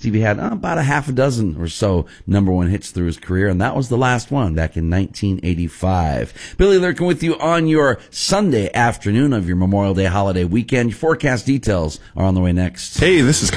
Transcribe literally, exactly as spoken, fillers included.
Stevie had uh, about a half a dozen or so number one hits through his career, and that was the last one back in nineteen eighty-five. Billy Lurkin with you on your Sunday afternoon of your Memorial Day holiday weekend. Your forecast details are on the way next. Hey, this is